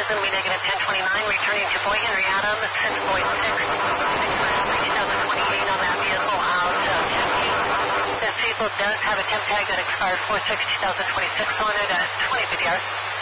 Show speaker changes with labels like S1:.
S1: is going to be negative 1029, returning to Boy Henry Adams, 6.6, 2028 on that vehicle out This vehicle does have a temp tag that expires 4/6/2026 on it at 20 PDR.